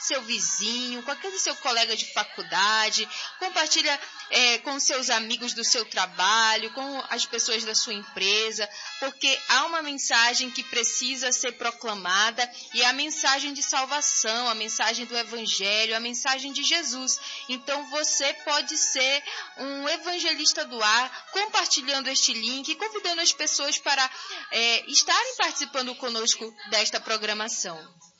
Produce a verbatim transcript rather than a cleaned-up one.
seu vizinho, com aquele seu colega de faculdade, compartilha é, com seus amigos do seu trabalho, com as pessoas da sua empresa, porque há uma mensagem que precisa ser proclamada e é a mensagem de salvação, a mensagem do Evangelho, a mensagem de Jesus. Então você pode ser um evangelista do ar, compartilhando este link e convidando as pessoas para é, estarem participando conosco desta programação.